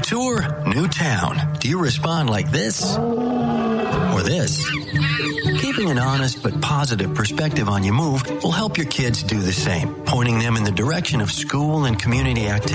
tour, new town. Do you respond like this or this? Keeping an honest but positive perspective on your move will help your kids do the same, pointing them in the direction of school and community activities.